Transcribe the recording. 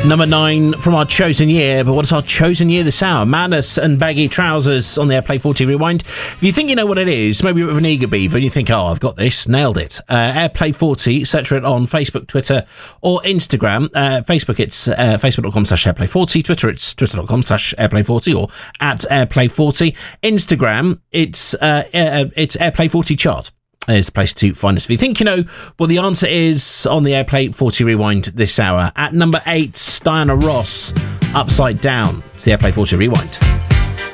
Number 9 from our chosen year. But what is our chosen year this hour? Madness and Baggy Trousers on the Airplay 40 Rewind. If you think you know what it is, maybe with an eager beaver, and you think, oh, I've got this, nailed it. Airplay 40, search for it on Facebook, Twitter, or Instagram. Facebook, it's facebook.com/Airplay 40. Twitter, it's twitter.com/Airplay 40 or at Airplay 40. Instagram, it's Airplay 40 chart. Is the place to find us. If you think you know what the answer is on the Airplay 40 Rewind this hour. At number 8, Diana Ross, Upside Down. It's the Airplay 40 Rewind.